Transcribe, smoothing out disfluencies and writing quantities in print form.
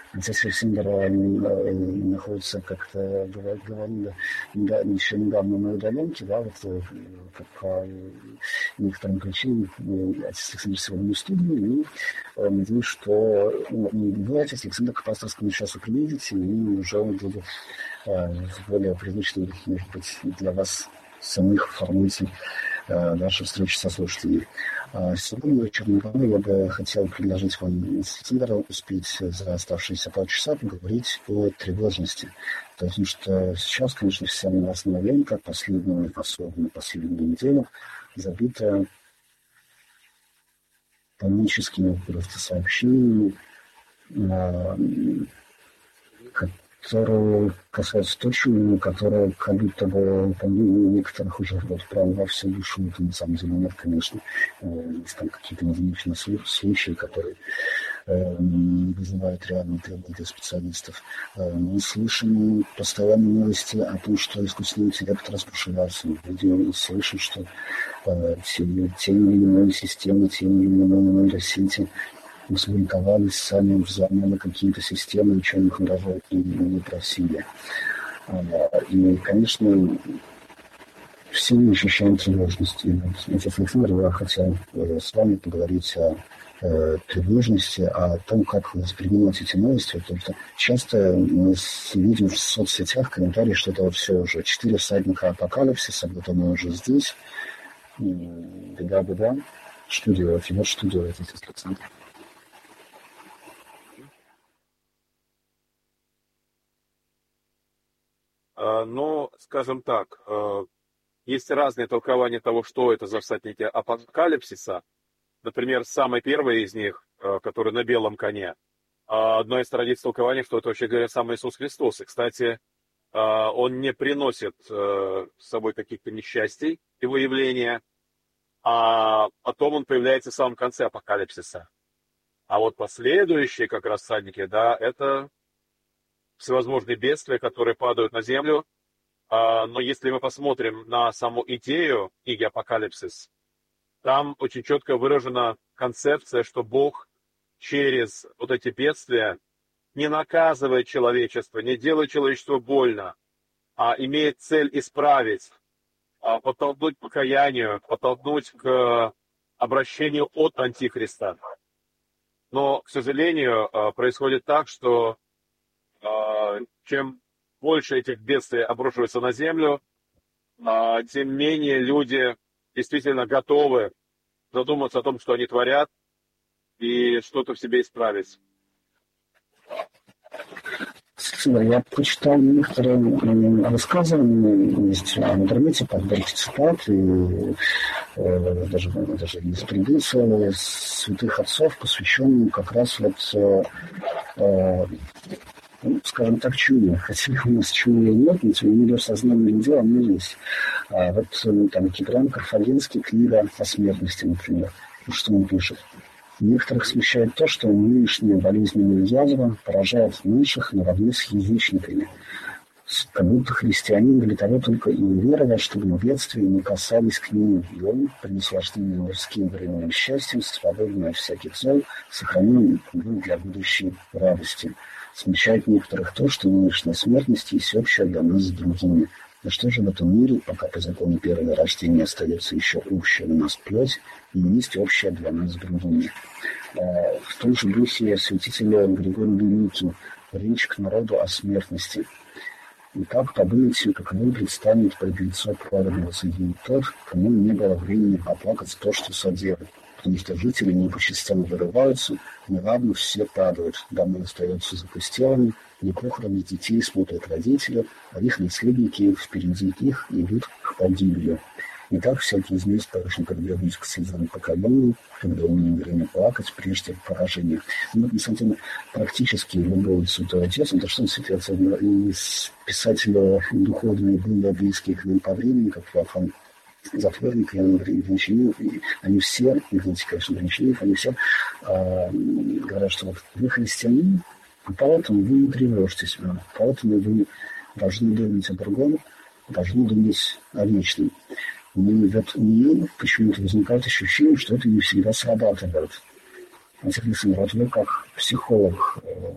Здесь Александр находится, как-то говорили, еще недавно на удаленке, да, вот как по некоторым причинам отец Александр сегодня не в студии, и надеюсь, что вы, отец Александр, к пасторскому часу приедете, и уже будет более привычным, может быть, для вас самих формуете наши встречи со слушателями. Сегодня вечером я бы хотел предложить вам, Александр, успеть за оставшиеся полчаса поговорить о тревожности. Потому что сейчас, конечно, вся новостная лента, особенно последнюю неделю, забита паническими просто сообщениями, которые касаются точек, которые как будто бы некоторых уже прям во всю душу, это на самом деле нет, конечно. Есть там какие-то единичные случаи, которые вызывают реальные требования специалистов. Мы слышим постоянно новости о том, что искусственный интеллект разбушевался. Люди слышат, что те или иные системы, те или иные нейросети взбунтовались, сами взломали какие-то системы, ничего их даже не просили. И, конечно, все мы ощущаем тревожность. И отец Александр, я хотел с вами поговорить о тревожности, о том, как воспринимать эти новости, потому что часто мы видим в соцсетях комментарии, что это вот все уже 4 всадника апокалипсиса, вот мы уже здесь, беда-беда. Что делать? И вот что делать, отец Александр? Ну, скажем так, есть разные толкования того, что это за всадники апокалипсиса. Например, самое первое из них, который на белом коне, одно из традиций толкования, что это, вообще говоря, сам Иисус Христос. И, кстати, он не приносит с собой каких-то несчастий, его явления, а потом он появляется в самом конце апокалипсиса. А вот последующие как раз всадники, да, это всевозможные бедствия, которые падают на землю. Но если мы посмотрим на саму идею книги «Апокалипсис», там очень четко выражена концепция, что Бог через вот эти бедствия не наказывает человечество, не делает человечеству больно, а имеет цель исправить, подтолкнуть к покаянию, подтолкнуть к обращению от Антихриста. Но, к сожалению, происходит так, что чем больше этих бедствий обрушивается на землю, тем менее люди действительно готовы задуматься о том, что они творят, и что-то в себе исправить. Я прочитал некоторые высказывания, есть в интернете, подборки цитат, и даже из предыдущих святых отцов, посвященных как раз вот скажем так, чудо. Хотя у нас чуда нет, но тем не менее сознанием дела оно есть. Вот там Киприан Карфагенский, книга о смертности, например. Что он пишет? Некоторых смущает то, что нынешняя болезненная язва поражает наших наравне с язычниками. Как будто христиане для того только и уверовали, чтобы бедствия не касались к ним. И он, при наслаждении мирским временным счастьем, свободный от всяких зол, сохранил для будущей радости. Смущает некоторых то, что нынешняя смертность есть общая для нас с другими. Но что же в этом мире, пока по закону первого рождения остается еще общая у нас плоть, и есть общая для нас с другими. В том же духе святителя Григория Великий речь к народу о смертности. И как подумайте, каково предстанет пред лицо праведного судьи тот, кому не было времени оплакать то, что соделал. Потому что жители не по частям вырываются, неравно все падают, дома остаются запустелыми, непохоронных детей смотрят родители, а их наследники впереди их идут к погибели. И так всякий из них должен подвергнуть к слезам поколению, когда у них время плакать прежде поражения. Но, на самом деле, практически любой святой отец, это что святец, из писателя духовные были близкие к ним по времени, как Феофан Затворник, Ян Гринчанин, они все, извините, конечно, Гринчанин, они все говорят, что вот вы христианин, поэтому вы не тревожитесь, поэтому вы должны думать о другом, должны думать о вечном. Но вот у нее почему-то возникает ощущение, что это не всегда срабатывает. Отец Александр, вот вы как психолог,